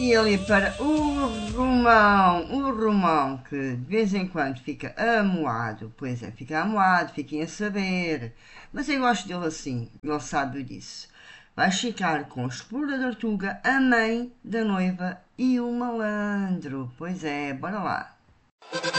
E ali para o Romão, que de vez em quando fica amuado. Pois é, fica amuado, fiquem a saber. Mas eu gosto dele assim, ele sabe disso. Vais ficar com o explorador Tuga, a mãe da noiva e o malandro. Pois é, bora lá.